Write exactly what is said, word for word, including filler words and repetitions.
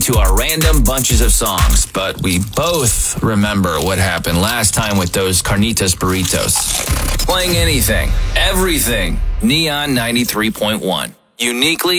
to our random bunches of songs, but we both remember what happened last time with those carnitas burritos. Playing anything, everything, Neon ninety-three point one. Uniquely